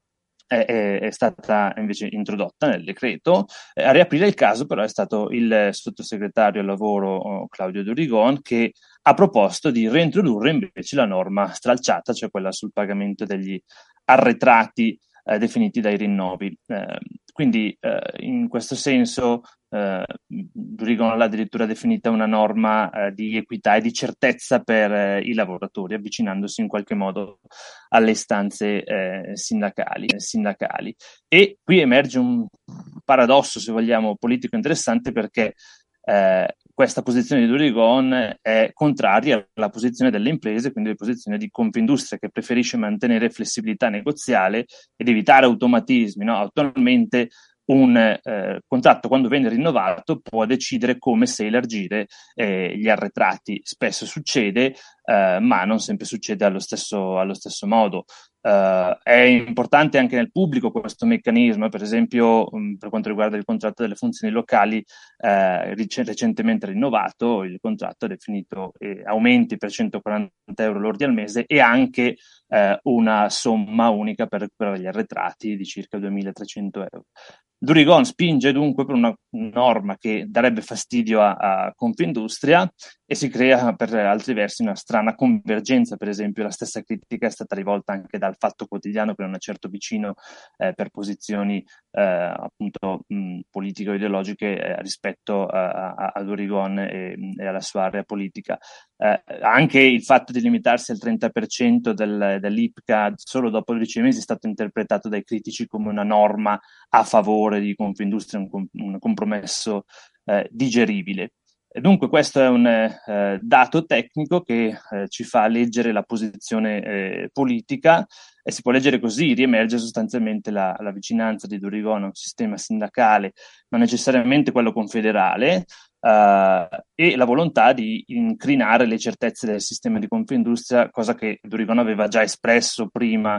È, è stata invece introdotta nel decreto. A riaprire il caso però è stato il sottosegretario al lavoro Claudio Durigon, che ha proposto di reintrodurre invece la norma stralciata, cioè quella sul pagamento degli arretrati eh, definiti dai rinnovi. Eh, quindi eh, in questo senso eh, Durigon l'ha addirittura definita una norma eh, di equità e di certezza per eh, i lavoratori, avvicinandosi in qualche modo alle istanze eh, sindacali, eh, sindacali. E qui emerge un paradosso, se vogliamo, politico interessante, perché eh, questa posizione di Durigon è contraria alla posizione delle imprese, quindi alla posizione di Confindustria, che preferisce mantenere flessibilità negoziale ed evitare automatismi, no? Attualmente un eh, contratto, quando viene rinnovato, può decidere come se elargire eh, gli arretrati. Spesso succede, eh, ma non sempre succede allo stesso, allo stesso modo. Uh, è importante anche nel pubblico questo meccanismo, per esempio um, per quanto riguarda il contratto delle funzioni locali, uh, ric- recentemente rinnovato, il contratto ha definito eh, aumenti per centoquaranta euro lordi al mese e anche uh, una somma unica per recuperare gli arretrati di circa duemilatrecento euro. Durigon spinge dunque per una norma che darebbe fastidio a, a Confindustria e si crea per altri versi una strana convergenza. Per esempio, la stessa critica è stata rivolta anche dal Fatto Quotidiano, che non è certo vicino eh, per posizioni eh, appunto mh, politico-ideologiche eh, rispetto a, a, a Durigon e, e alla sua area politica. Eh, anche il fatto di limitarsi al trenta per cento del, dell'I P C A solo dopo dodici mesi è stato interpretato dai critici come una norma a favore di Confindustria, un, un compromesso eh, digeribile. E dunque questo è un eh, dato tecnico che eh, ci fa leggere la posizione eh, politica, e si può leggere così: riemerge sostanzialmente la, la vicinanza di Durigon a un sistema sindacale, non necessariamente quello confederale, Uh, e la volontà di incrinare le certezze del sistema di Confindustria, cosa che Durigon aveva già espresso prima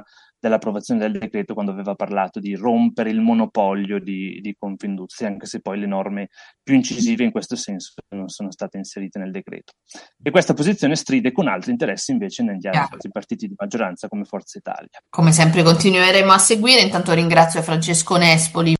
dell'approvazione del decreto, quando aveva parlato di rompere il monopolio di, di Confindustria, anche se poi le norme più incisive in questo senso non sono state inserite nel decreto. E questa posizione stride con altri interessi invece negli altri partiti di maggioranza come Forza Italia. Come sempre continueremo a seguire, intanto ringrazio Francesco Nespoli.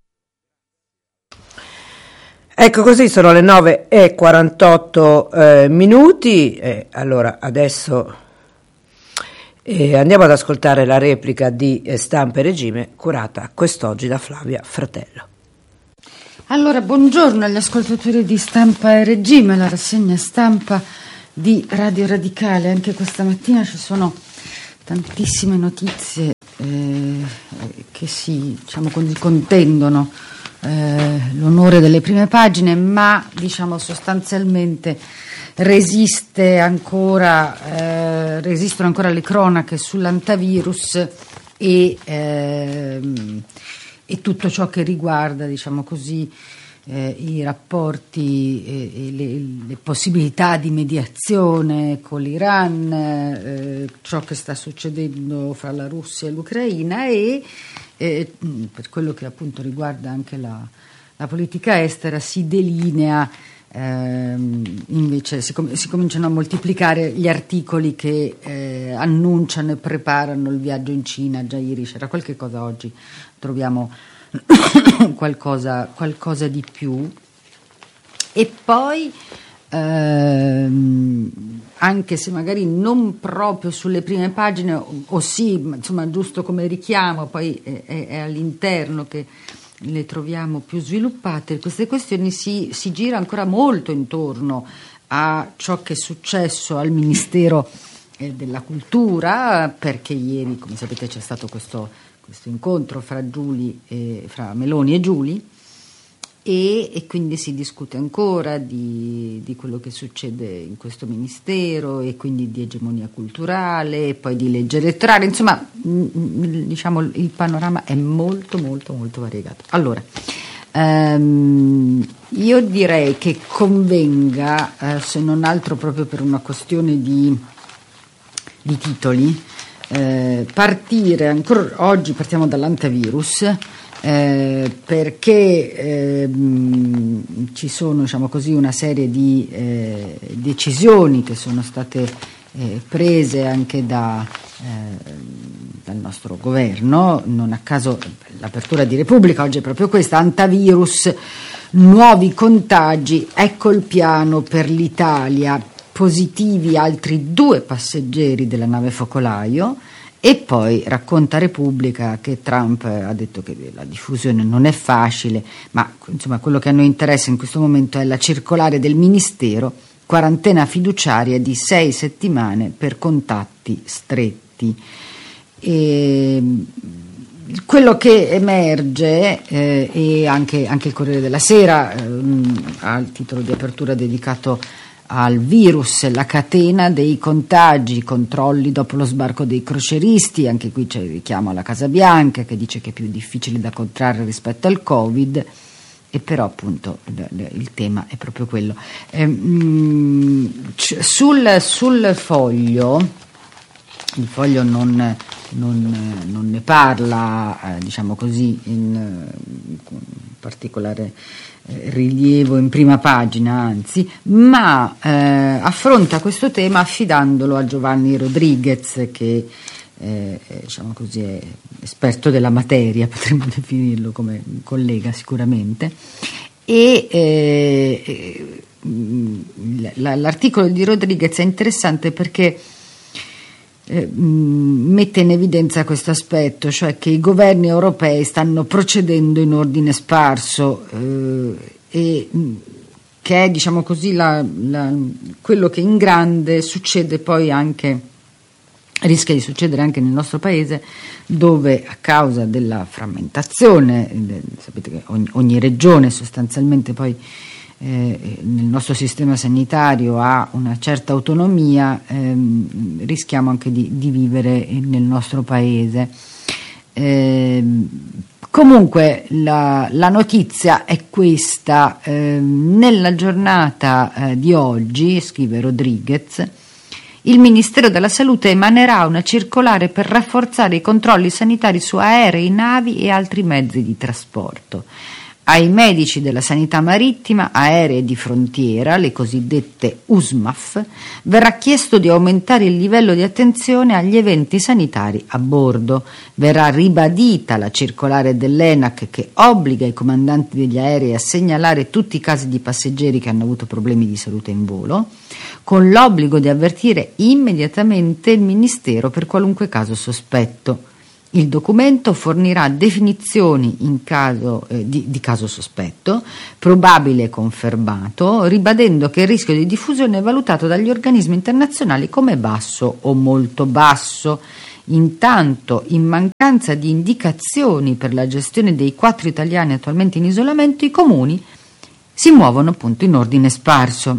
Ecco, così sono le nove e quarantotto eh, minuti, eh, allora adesso eh, andiamo ad ascoltare la replica di eh, Stampa e Regime curata quest'oggi da Flavia Fratello. Allora, buongiorno agli ascoltatori di Stampa e Regime, la rassegna stampa di Radio Radicale. Anche questa mattina ci sono tantissime notizie eh, che si, diciamo così, contendono eh, l'onore delle prime pagine, ma diciamo sostanzialmente resiste ancora, eh, resistono ancora le cronache sull'antivirus e, eh, e tutto ciò che riguarda, diciamo così, Eh, i rapporti e, e le, le possibilità di mediazione con l'Iran, eh, ciò che sta succedendo fra la Russia e l'Ucraina e eh, per quello che appunto riguarda anche la, la politica estera si delinea, eh, invece si, com- si cominciano a moltiplicare gli articoli che eh, annunciano e preparano il viaggio in Cina. Già ieri c'era qualche cosa, oggi troviamo qualcosa, qualcosa di più. E poi ehm, anche se magari non proprio sulle prime pagine, o, o sì, ma insomma giusto come richiamo, poi è, è, è all'interno che le troviamo più sviluppate, queste questioni si, si gira ancora molto intorno a ciò che è successo al Ministero eh, della Cultura, perché ieri, come sapete, c'è stato questo questo incontro fra Giuli e, fra Meloni e Giuli e, e quindi si discute ancora di, di quello che succede in questo ministero e quindi di egemonia culturale e poi di legge elettorale, insomma mh, diciamo il panorama è molto molto molto variegato. Allora ehm, io direi che convenga, eh, se non altro proprio per una questione di, di titoli, Eh, partire ancora oggi, partiamo dall'antivirus, eh, perché eh, mh, ci sono, diciamo così, una serie di eh, decisioni che sono state eh, prese anche da, eh, dal nostro governo. Non a caso l'apertura di Repubblica oggi è proprio questa: antivirus, nuovi contagi, ecco il piano per l'Italia. Positivi altri due passeggeri della nave focolaio. E poi racconta Repubblica che Trump ha detto che la diffusione non è facile, ma insomma quello che a noi interessa in questo momento è la circolare del Ministero, quarantena fiduciaria di sei settimane per contatti stretti. E quello che emerge, eh, e anche, anche il Corriere della Sera eh, ha il titolo di apertura dedicato al virus, la catena dei contagi, controlli dopo lo sbarco dei crocieristi, anche qui c'è il richiamo alla Casa Bianca che dice che è più difficile da contrarre rispetto al Covid, e però appunto il tema è proprio quello. Eh, mh, sul, sul foglio, il foglio non, non, non ne parla, eh, diciamo così, in, in particolare rilievo in prima pagina, anzi, ma eh, affronta questo tema affidandolo a Giovanni Rodriguez, che eh, diciamo così è esperto della materia, potremmo definirlo come collega sicuramente, e eh, l'articolo di Rodriguez è interessante perché Eh, mette in evidenza questo aspetto, cioè che i governi europei stanno procedendo in ordine sparso, eh, e che è, diciamo così, la, la, quello che in grande succede poi anche, rischia di succedere anche nel nostro paese, dove a causa della frammentazione, de, sapete che ogni, ogni regione sostanzialmente poi Eh, nel nostro sistema sanitario ha una certa autonomia, ehm, rischiamo anche di, di vivere nel nostro paese. Eh, comunque la, la notizia è questa: eh, nella giornata eh, di oggi, scrive Rodriguez, il Ministero della Salute emanerà una circolare per rafforzare i controlli sanitari su aerei, navi e altri mezzi di trasporto. Ai medici della sanità marittima, aerea e di frontiera, le cosiddette U S M A F, verrà chiesto di aumentare il livello di attenzione agli eventi sanitari a bordo. Verrà ribadita la circolare dell'E N A C che obbliga i comandanti degli aerei a segnalare tutti i casi di passeggeri che hanno avuto problemi di salute in volo, con l'obbligo di avvertire immediatamente il Ministero per qualunque caso sospetto. Il documento fornirà definizioni in caso, eh, di, di caso sospetto, probabile e confermato, ribadendo che il rischio di diffusione è valutato dagli organismi internazionali come basso o molto basso. Intanto, in mancanza di indicazioni per la gestione dei quattro italiani attualmente in isolamento, i comuni si muovono appunto in ordine sparso.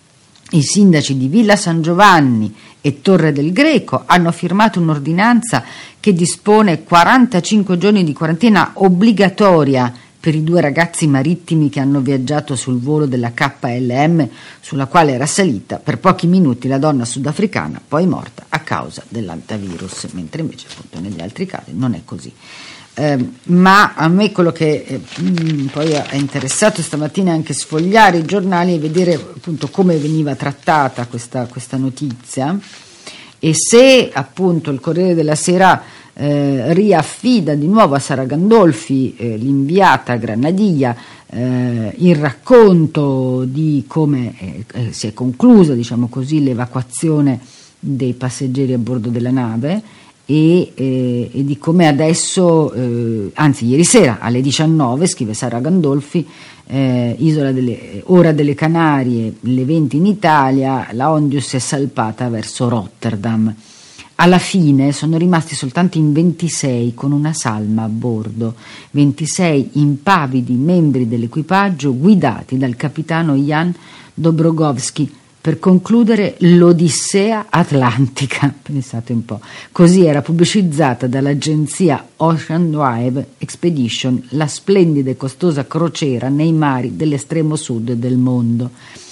I sindaci di Villa San Giovanni e Torre del Greco hanno firmato un'ordinanza che dispone quarantacinque giorni di quarantena obbligatoria per i due ragazzi marittimi che hanno viaggiato sul volo della K L M sulla quale era salita per pochi minuti la donna sudafricana, poi morta a causa dell'antivirus, mentre invece appunto negli altri casi non è così. Eh, ma a me quello che eh, mh, poi è interessato stamattina anche sfogliare i giornali e vedere appunto come veniva trattata questa, questa notizia, e se appunto il Corriere della Sera eh, riaffida di nuovo a Sara Gandolfi, eh, l'inviata a Granadia, eh, il racconto di come eh, eh, si è conclusa, diciamo così, l'evacuazione dei passeggeri a bordo della nave. E, eh, e di come adesso, eh, anzi ieri sera alle diciannove, scrive Sara Gandolfi, eh, Isola delle, ora delle Canarie, le venti in Italia, la Ondius è salpata verso Rotterdam. Alla fine sono rimasti soltanto in ventisei con una salma a bordo, ventisei impavidi membri dell'equipaggio guidati dal capitano Jan Dobrogovský, per concludere l'Odissea Atlantica, pensate un po'. Così era pubblicizzata dall'agenzia Ocean Drive Expedition la splendida e costosa crociera nei mari dell'estremo sud del mondo.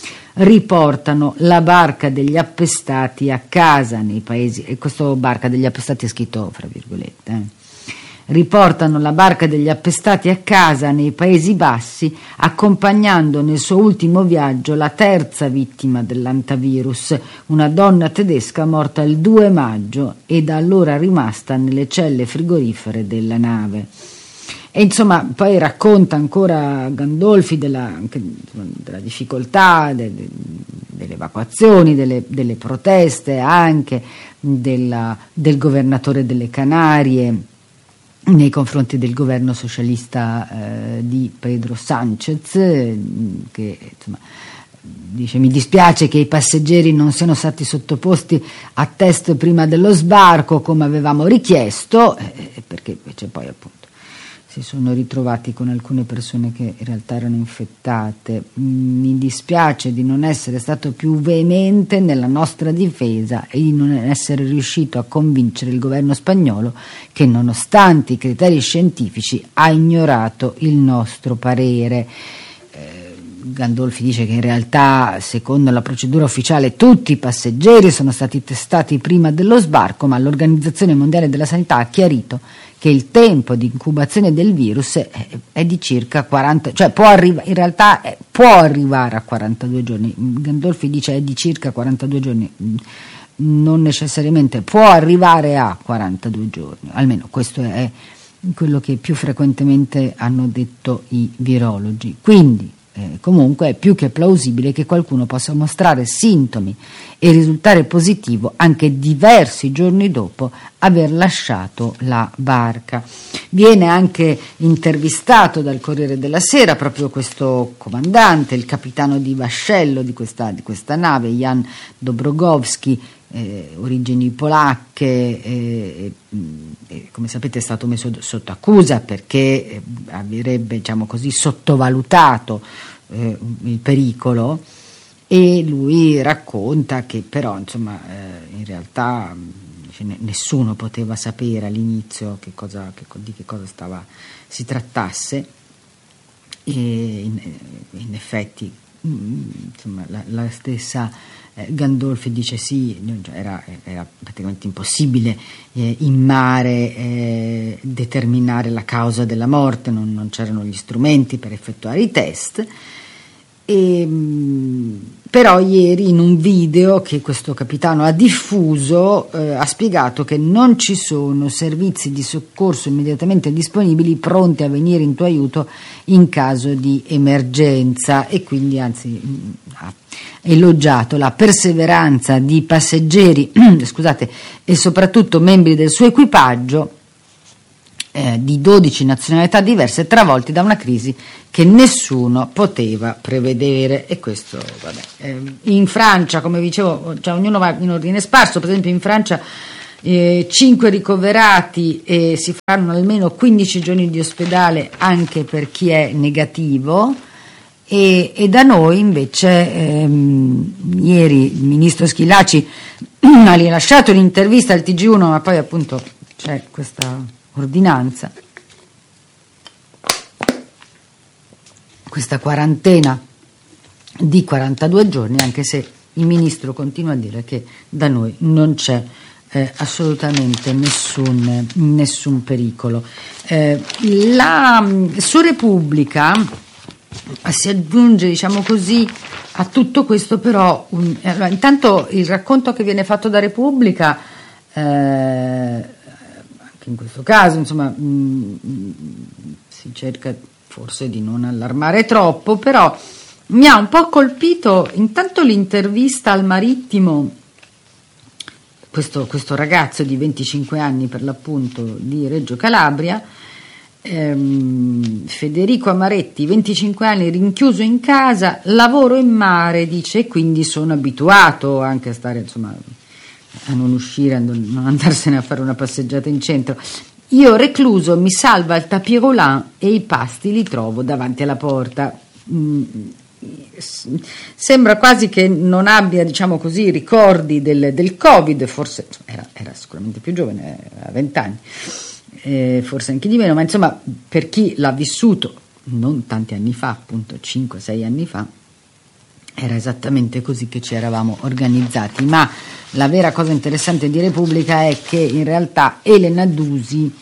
Riportano la barca degli appestati a casa nei paesi, e questo barca degli appestati è scritto fra virgolette, eh. Riportano la barca degli appestati a casa nei Paesi Bassi, accompagnando nel suo ultimo viaggio la terza vittima dell'antivirus, una donna tedesca morta il due maggio e da allora rimasta nelle celle frigorifere della nave. E insomma poi racconta ancora Gandolfi della, anche, della difficoltà de, de, delle evacuazioni, delle, delle proteste anche della, del governatore delle Canarie nei confronti del governo socialista eh, di Pedro Sánchez, eh, che insomma dice: mi dispiace che i passeggeri non siano stati sottoposti a test prima dello sbarco come avevamo richiesto, eh, perché invece poi appunto si sono ritrovati con alcune persone che in realtà erano infettate. Mi dispiace di non essere stato più veemente nella nostra difesa e di non essere riuscito a convincere il governo spagnolo che, nonostante i criteri scientifici, ha ignorato il nostro parere. Gandolfi dice che in realtà, secondo la procedura ufficiale, tutti i passeggeri sono stati testati prima dello sbarco, ma l'Organizzazione Mondiale della Sanità ha chiarito che il tempo di incubazione del virus è, è di circa quaranta, cioè può arrivare, in realtà è, può arrivare a quarantadue giorni. Gandolfi dice è di circa quarantadue giorni, non necessariamente può arrivare a quarantadue giorni, almeno questo è quello che più frequentemente hanno detto i virologi. Quindi Eh, comunque è più che plausibile che qualcuno possa mostrare sintomi e risultare positivo anche diversi giorni dopo aver lasciato la barca. Viene anche intervistato dal Corriere della Sera proprio questo comandante, il capitano di vascello di questa, di questa nave, Jan Dobrogovský, Eh, origini polacche, eh, eh, come sapete è stato messo sotto accusa perché eh, avrebbe, diciamo così, sottovalutato eh, il pericolo, e lui racconta che però insomma eh, in realtà cioè, nessuno poteva sapere all'inizio che cosa, che, di che cosa stava, si trattasse, e in, in effetti insomma, la, la stessa eh, Gandolfi dice sì, era, era praticamente impossibile eh, in mare eh, determinare la causa della morte, non, non c'erano gli strumenti per effettuare i test. E, però ieri in un video che questo capitano ha diffuso eh, ha spiegato che non ci sono servizi di soccorso immediatamente disponibili pronti a venire in tuo aiuto in caso di emergenza, e quindi anzi ha elogiato la perseveranza di passeggeri scusate, e soprattutto membri del suo equipaggio Eh, di dodici nazionalità diverse, travolti da una crisi che nessuno poteva prevedere. E questo, vabbè. Eh, in Francia, come dicevo, cioè ognuno va in ordine sparso. Per esempio in Francia eh, cinque ricoverati e si faranno almeno quindici giorni di ospedale anche per chi è negativo. E, e da noi invece ehm, ieri il ministro Schillaci ha rilasciato un'intervista al T G uno, ma poi appunto c'è questa ordinanza, questa quarantena di quarantadue giorni, anche se il ministro continua a dire che da noi non c'è eh, assolutamente nessun, nessun pericolo. Eh, la, su Repubblica si aggiunge, diciamo così, a tutto questo però un, allora, intanto il racconto che viene fatto da Repubblica eh, in questo caso insomma mh, si cerca forse di non allarmare troppo, però mi ha un po' colpito intanto l'intervista al Marittimo, questo, questo ragazzo di venticinque anni per l'appunto di Reggio Calabria, ehm, Federico Amaretti, venticinque anni, rinchiuso in casa, lavoro in mare, dice, e quindi sono abituato anche a stare insomma a non uscire, a non andarsene a fare una passeggiata in centro. Io recluso mi salva il tapis roulant e i pasti li trovo davanti alla porta. Mm, sembra quasi che non abbia, diciamo così, ricordi del, del Covid, forse era, era sicuramente più giovane, aveva vent'anni, eh, forse anche di meno, ma insomma per chi l'ha vissuto non tanti anni fa, appunto cinque sei anni fa, era esattamente così che ci eravamo organizzati. Ma la vera cosa interessante di Repubblica è che in realtà Elena Dusi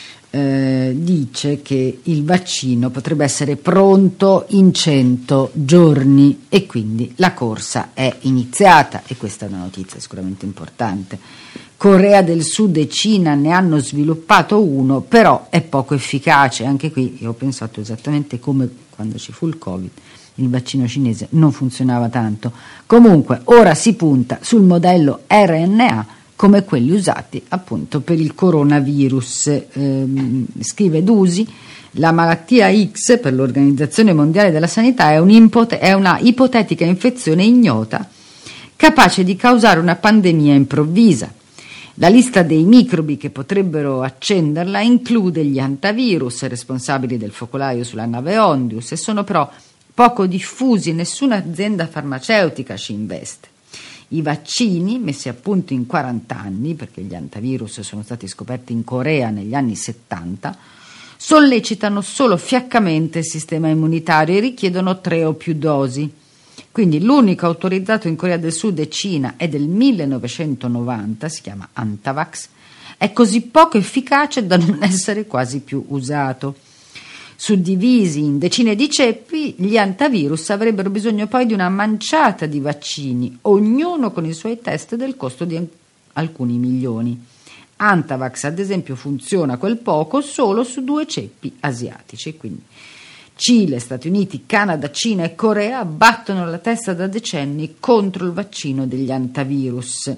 eh, dice che il vaccino potrebbe essere pronto in cento giorni e quindi la corsa è iniziata, e questa è una notizia sicuramente importante. Corea del Sud e Cina ne hanno sviluppato uno, però è poco efficace. Anche qui io ho pensato esattamente come quando ci fu il Covid. Il vaccino cinese non funzionava tanto. Comunque ora si punta sul modello R N A come quelli usati appunto per il coronavirus. Ehm, scrive Dusi, la malattia X per l'Organizzazione Mondiale della Sanità è, un'ipote- è una ipotetica infezione ignota capace di causare una pandemia improvvisa. La lista dei microbi che potrebbero accenderla include gli antivirus responsabili del focolaio sulla nave Ondius, e sono però poco diffusi e nessuna azienda farmaceutica ci investe. I vaccini, messi a punto in quaranta anni, perché gli antivirus sono stati scoperti in Corea negli anni settanta, sollecitano solo fiaccamente il sistema immunitario e richiedono tre o più dosi. Quindi l'unico autorizzato in Corea del Sud e Cina è del millenovecentonovanta, si chiama Antavax, è così poco efficace da non essere quasi più usato. Suddivisi in decine di ceppi, gli antivirus avrebbero bisogno poi di una manciata di vaccini, ognuno con i suoi test del costo di alcuni milioni. Antavax, ad esempio, funziona quel poco solo su due ceppi asiatici, quindi Cile, Stati Uniti, Canada, Cina e Corea battono la testa da decenni contro il vaccino degli antivirus.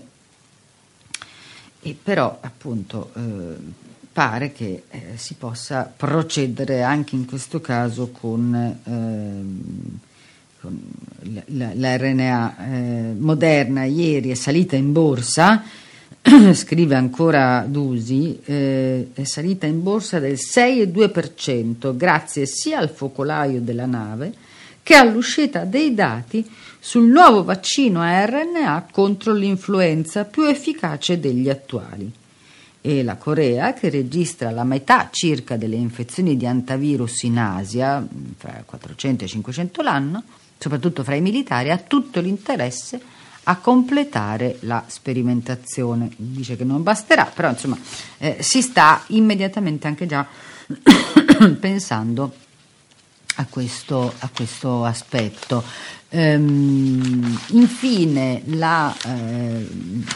E però, appunto, eh, pare che eh, si possa procedere anche in questo caso con, eh, con l'R N A. Eh, Moderna ieri è salita in borsa, scrive ancora Dusi, eh, è salita in borsa del sei virgola due per cento grazie sia al focolaio della nave che all'uscita dei dati sul nuovo vaccino a R N A contro l'influenza più efficace degli attuali. E la Corea, che registra la metà circa delle infezioni di antivirus in Asia, fra quattrocento e cinquecento l'anno, soprattutto fra i militari, ha tutto l'interesse a completare la sperimentazione. Dice che non basterà, però insomma eh, si sta immediatamente anche già pensando a questo, a questo aspetto. Ehm, infine la eh,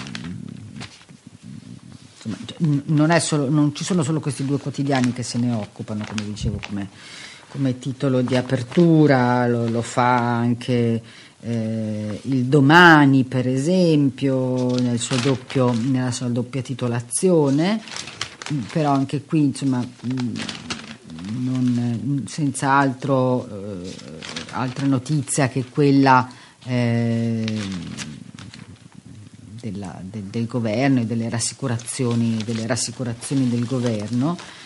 insomma, non, è solo, non ci sono solo questi due quotidiani che se ne occupano, come dicevo, come, come titolo di apertura, lo, lo fa anche Eh, il Domani, per esempio, nel suo doppio, nella sua doppia titolazione, però anche qui insomma non, senza altro eh, altra notizia che quella eh, della, de, del governo e delle rassicurazioni, delle rassicurazioni del governo,